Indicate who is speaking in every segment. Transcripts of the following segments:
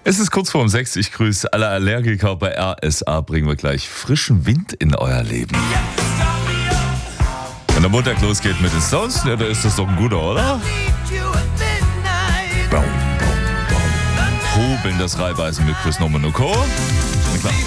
Speaker 1: Es ist kurz vor 6. Ich grüße alle Allergiker. Bei RSA bringen wir gleich frischen Wind in euer Leben. Wenn der Montag losgeht mit den Stones, ja, da ist das doch ein guter, oder? Hobeln das Reibeisen mit Chris Norman und Co. Na klar.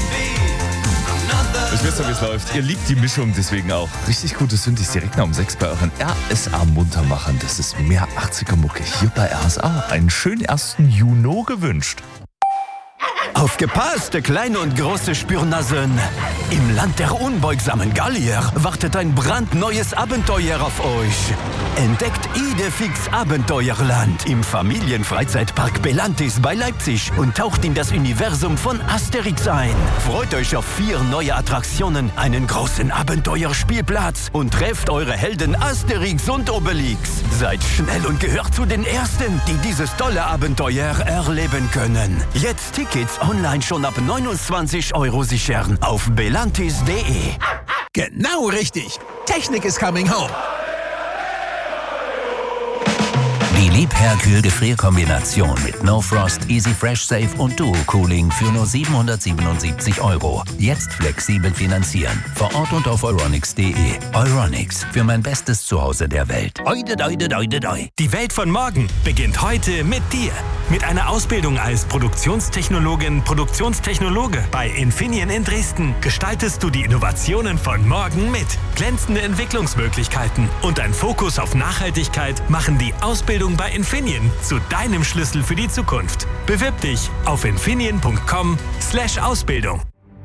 Speaker 1: Ich weiß ja, wie es läuft. Ihr liebt die Mischung, deswegen auch richtig gute Synthes direkt nach um 6 bei euren RSA Muntermachern. Das ist mehr 80er Mucke hier bei RSA. Einen schönen 1. Juni gewünscht.
Speaker 2: Aufgepasst, kleine und große Spürnasen! Im Land der unbeugsamen Gallier wartet ein brandneues Abenteuer auf euch. Entdeckt Idefix Abenteuerland im Familienfreizeitpark Belantis bei Leipzig und taucht in das Universum von Asterix ein. Freut euch auf 4 neue Attraktionen, einen großen Abenteuerspielplatz und trefft eure Helden Asterix und Obelix. Seid schnell und gehört zu den Ersten, die dieses tolle Abenteuer erleben können. Jetzt Tickets online schon ab 29 € sichern auf belantis.de.
Speaker 3: Genau richtig. Technik is coming home.
Speaker 4: Die Liebherr-Kühl-Gefrier-Kombination mit No Frost, Easy Fresh Safe und Duo Cooling für nur 777 €. Jetzt flexibel finanzieren. Vor Ort und auf euronics.de. Euronics, für mein bestes Zuhause der Welt.
Speaker 5: Die Welt von morgen beginnt heute mit dir. Mit einer Ausbildung als Produktionstechnologe bei Infineon in Dresden gestaltest du die Innovationen von morgen mit. Glänzende Entwicklungsmöglichkeiten und ein Fokus auf Nachhaltigkeit machen die Ausbildung bei Infineon zu deinem Schlüssel für die Zukunft. Bewirb dich auf infineon.com/Ausbildung.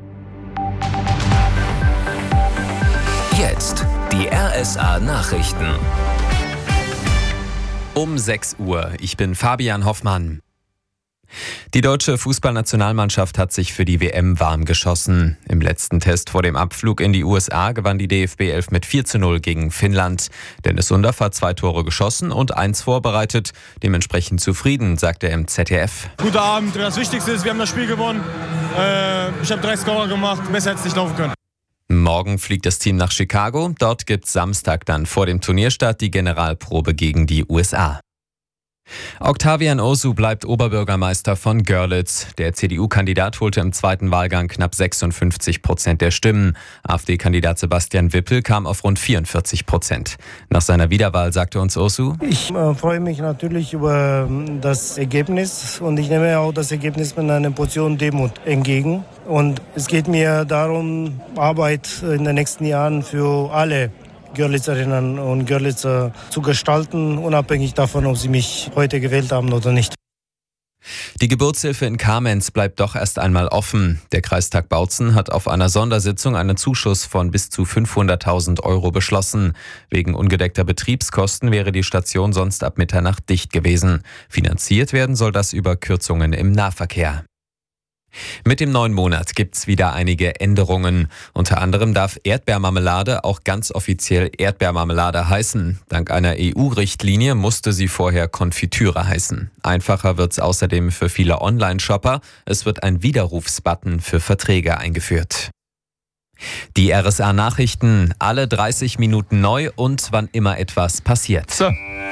Speaker 4: Jetzt die RSA Nachrichten.
Speaker 6: Um 6 Uhr. Ich bin Fabian Hoffmann. Die deutsche Fußballnationalmannschaft hat sich für die WM warm geschossen. Im letzten Test vor dem Abflug in die USA gewann die DFB 11 mit 4:0 gegen Finnland. Dennis Undaff hat 2 Tore geschossen und 1 vorbereitet. Dementsprechend zufrieden, sagte er im ZDF.
Speaker 7: Guter Abend. Das Wichtigste ist, wir haben das Spiel gewonnen. Ich habe 3 Scorer gemacht. Besser hätte es nicht laufen können.
Speaker 6: Morgen fliegt das Team nach Chicago. Dort gibt's Samstag dann vor dem Turnierstart die Generalprobe gegen die USA. Octavian Osu bleibt Oberbürgermeister von Görlitz. Der CDU-Kandidat holte im zweiten Wahlgang knapp 56% der Stimmen. AfD-Kandidat Sebastian Wippel kam auf rund 44%. Nach seiner Wiederwahl sagte uns Osu:
Speaker 8: Ich freue mich natürlich über das Ergebnis und ich nehme auch das Ergebnis mit einer Portion Demut entgegen. Und es geht mir darum, Arbeit in den nächsten Jahren für alle Görlitzerinnen und Görlitzer zu gestalten, unabhängig davon, ob sie mich heute gewählt haben oder nicht.
Speaker 6: Die Geburtshilfe in Kamenz bleibt doch erst einmal offen. Der Kreistag Bautzen hat auf einer Sondersitzung einen Zuschuss von bis zu 500.000 € beschlossen. Wegen ungedeckter Betriebskosten wäre die Station sonst ab Mitternacht dicht gewesen. Finanziert werden soll das über Kürzungen im Nahverkehr. Mit dem neuen Monat gibt's wieder einige Änderungen. Unter anderem darf Erdbeermarmelade auch ganz offiziell Erdbeermarmelade heißen. Dank einer EU-Richtlinie musste sie vorher Konfitüre heißen. Einfacher wird's außerdem für viele Online-Shopper. Es wird ein Widerrufsbutton für Verträge eingeführt. Die RSA-Nachrichten, alle 30 Minuten neu und wann immer etwas passiert.
Speaker 1: So.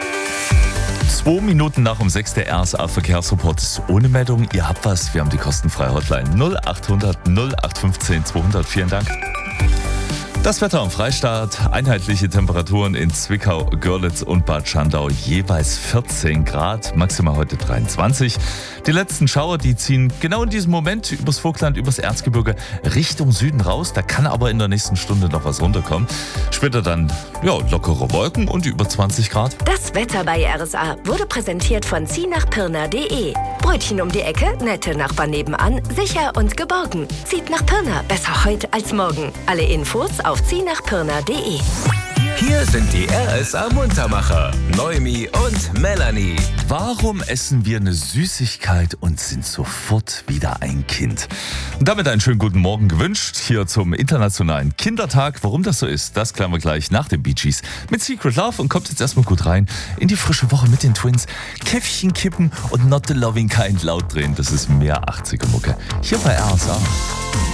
Speaker 1: 2 Minuten nach um 6 der RSA Verkehrsreport ist ohne Meldung. Ihr habt was, wir haben die kostenfreie Hotline 0800 0815 200. Vielen Dank. Das Wetter am Freistaat, einheitliche Temperaturen in Zwickau, Görlitz und Bad Schandau, jeweils 14 Grad, maximal heute 23. Die letzten Schauer, die ziehen genau in diesem Moment übers Vogtland, übers Erzgebirge Richtung Süden raus. Da kann aber in der nächsten Stunde noch was runterkommen. Später dann lockere Wolken und über 20 Grad.
Speaker 9: Das Wetter bei RSA wurde präsentiert von ziehnachpirna.de. Brötchen um die Ecke, nette Nachbarn nebenan, sicher und geborgen. Zieht nach Pirna, besser heute als morgen. Alle Infos auf ziehnachpirna.de.
Speaker 4: Hier sind die RSA Muntermacher, Noemi und Melanie.
Speaker 1: Warum essen wir eine Süßigkeit und sind sofort wieder ein Kind? Und damit einen schönen guten Morgen gewünscht, hier zum Internationalen Kindertag. Warum das so ist, das klären wir gleich nach den Bee Gees mit Secret Love und kommt jetzt erstmal gut rein in die frische Woche mit den Twins. Käffchen kippen und Not the Loving Kind laut drehen, das ist mehr 80er Mucke. Hier bei RSA.